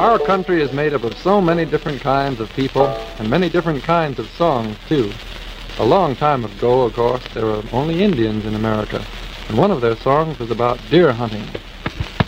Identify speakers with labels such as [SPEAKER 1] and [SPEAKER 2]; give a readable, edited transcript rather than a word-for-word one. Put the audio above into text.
[SPEAKER 1] Our country is made up of so many different kinds of people and many different kinds of songs, too. A long time ago, of course, there were only Indians in America, and one of their songs was about deer hunting.